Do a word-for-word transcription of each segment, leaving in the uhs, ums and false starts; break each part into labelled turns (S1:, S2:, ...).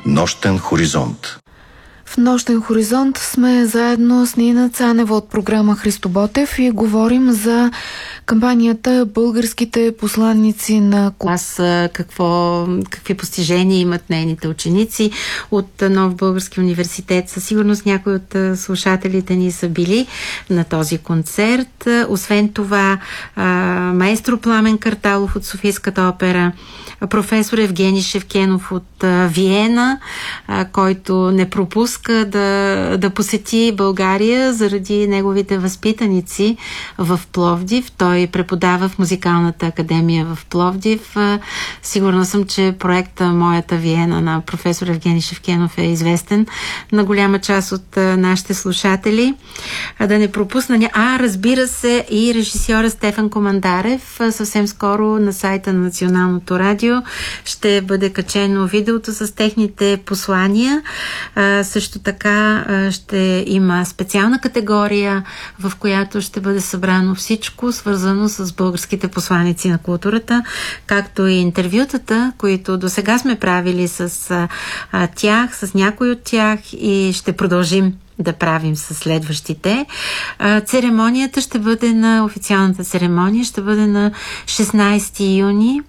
S1: Нощен хоризонт.
S2: В Нощен хоризонт сме заедно с Нина Цанева от програма Христо Ботев и говорим за кампанията Българските посланици на
S3: клас, какво, какви постижения имат нейните ученици от Нов български университет. Със сигурност някои от слушателите ни са били на този концерт. Освен това, маестро Пламен Карталов от Софийската опера, професор Евгений Шевкенов от Виена, който не пропуска да, да посети България заради неговите възпитаници в Пловдив. Той преподава в Музикалната академия в Пловдив. Сигурна съм, че проекта Моята Виена на професор Евгений Шевкенов е известен на голяма част от нашите слушатели. Да не пропусна... А, разбира се, и режисьора Стефан Командарев. Съвсем скоро на сайта на Националното радио ще бъде качено видеото с техните послания. А, също така а, ще има специална категория, в която ще бъде събрано всичко, свързано с българските посланици на културата, както и интервютата, които до сега сме правили с а, тях, с някой от тях и ще продължим да правим с следващите. А, церемонията ще бъде на, официалната церемония ще бъде на шестнайсети юни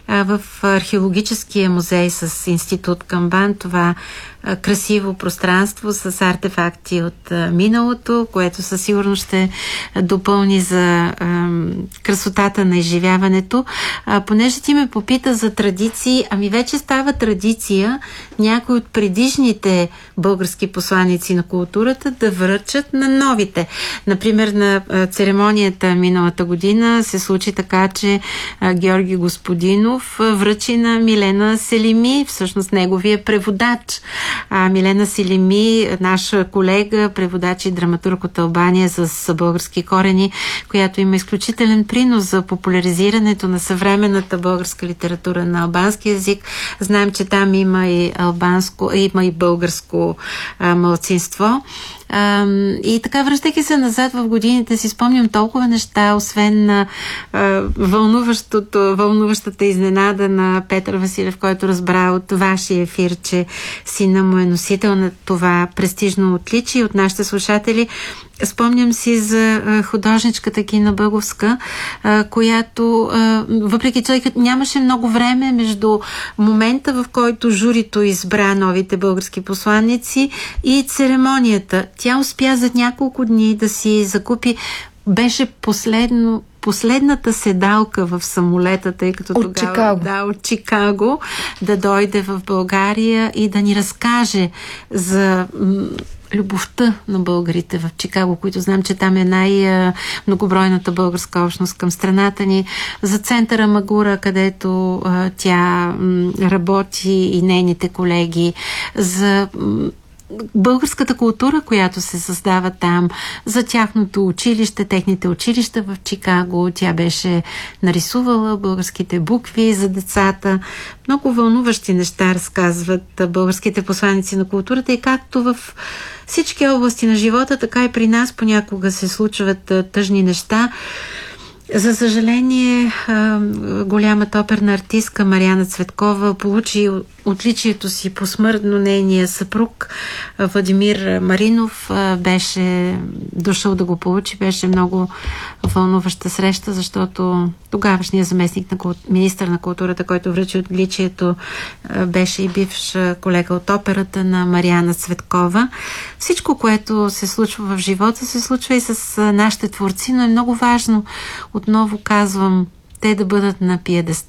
S3: в археологическия музей с Институт Камбан. Това красиво пространство с артефакти от миналото, което със сигурност ще допълни за ам, красотата на изживяването. А, понеже ти ме попита за традиции, ами вече става традиция някои от предишните български посланици на културата да връчат на новите. Например, на а, церемонията миналата година се случи така, че а, Георги Господинов връчи на Милена Селими, всъщност неговия преводач. А, Милена Селими, наша колега, преводач и драматург от Албания с български корени, която има изключителен принос за популяризирането на съвременната българска литература на албански език. Знаем, че там има и албанско, има и българско а, малцинство. А, и така, връщайки се назад в годините, си спомням толкова неща, освен на а, вълнуващото, вълнуващата изненада на Петър Василев, който разбра от вашия ефир, че сина му е носител на това престижно отличие. От нашите слушатели спомням си за а, художничката Кина Бъговска, а, която, а, въпреки че нямаше много време между момента, в който журито избра новите български посланици и церемонията. Тя успя за няколко дни да си закупи, беше последно последната седалка в самолета, тъй като
S2: от
S3: тогава
S2: Чикаго.
S3: Да, от Чикаго, да дойде в България и да ни разкаже за м- любовта на българите в Чикаго, които знам, че там е най-многобройната българска общност към страната ни, за центъра Магура, където а, тя м- работи и нейните колеги, за м- българската култура, която се създава там, за тяхното училище, техните училища в Чикаго. Тя беше нарисувала българските букви за децата. Много вълнуващи неща разказват българските посланици на културата и както в всички области на живота, така и при нас понякога се случват тъжни неща. За съжаление, голямата оперна артистка Мариана Цветкова получи отличието си посмъртно. Нейния съпруг Владимир Маринов беше дошъл да го получи. Беше много вълнуваща среща, защото тогавашният заместник на министър на културата, който връчи отличието, беше и бивш колега от операта на Мариана Цветкова. Всичко, което се случва в живота, се случва и с нашите творци, но е много важно, отново казвам, те да бъдат на пиедестал.